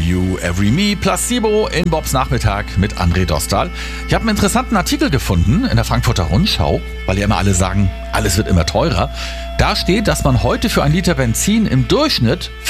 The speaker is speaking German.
You, Every Me, Placebo in Bobs Nachmittag mit André Dostal. Ich habe einen interessanten Artikel gefunden in der Frankfurter Rundschau, weil ja immer alle sagen, alles wird immer teurer. Da steht, dass man heute für ein Liter Benzin im Durchschnitt